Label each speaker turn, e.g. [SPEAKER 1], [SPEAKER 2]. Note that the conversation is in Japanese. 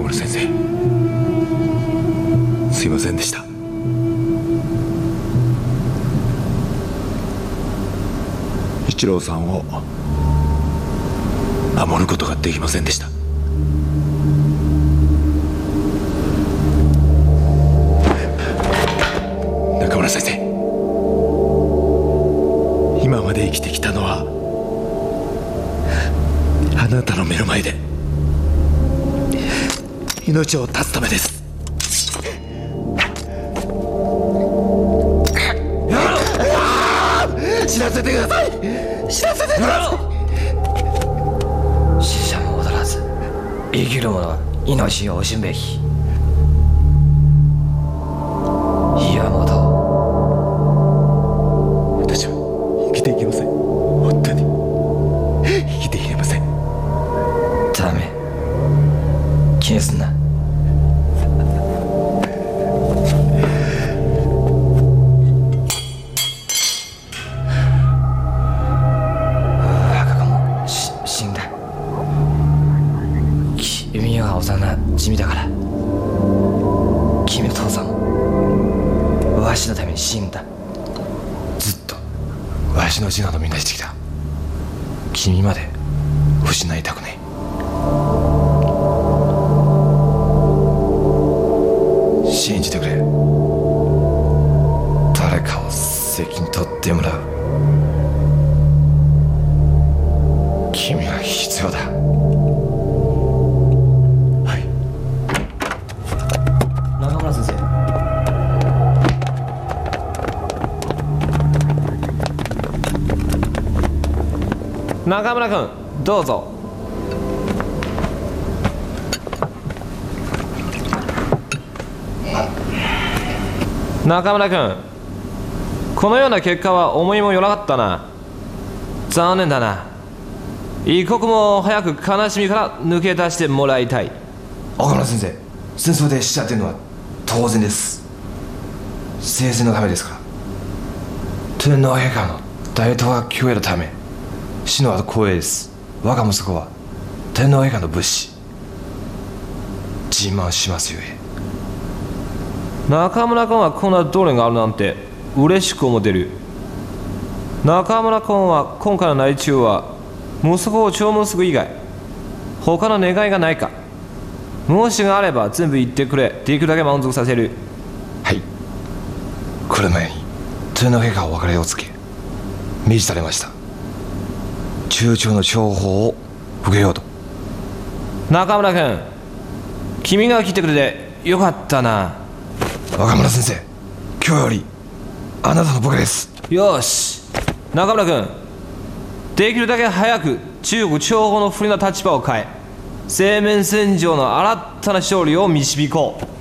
[SPEAKER 1] 村先生、すいませんでした。一郎さんを守ることができませんでした。中村先生、今まで生きてきたのはあなたの目の前で命を絶つためです。死なせてください。死なせてください。
[SPEAKER 2] 死者も踊らず生きる者は命を惜しむべき。岩本、
[SPEAKER 1] 私は生きていけません。本当に生きていけません。
[SPEAKER 2] ダメ、気にすんな。君は幼なじみだから。君の父さんもわしのために死んだ。ずっとわしの字などみんなしてきた。君まで失いたくない。信じてくれ。誰かを責任取ってもらう。君は必要だ。中村先生、中村君、どうぞ。中村君、このような結果は思いもよらなかったな。残念だな。一刻も早く悲しみから抜け出してもらいたい。岡村先生、戦争で死者っていうのは当然です。聖戦のためですから。天皇陛下の大東亜共栄のため、死の後光栄です。我が息子は天皇陛下の物資、自慢しますゆえ。中村君はこんな道理があるなんて嬉しく思ってる。中村君は今回の内中は息子を弔問する以外他の願いがないか。もしがあれば全部言ってくれ。できるだけ満足させる。はい、来る前に天皇陛下お別れをつけ命じられました。中朝の情報を受けようと。中村君、君が来てくれてよかったな。若村先生、今日よりあなたの部下です。よし、中村君、できるだけ早く中国諜報の不利な立場を変え、正面戦場の新たな勝利を導こう。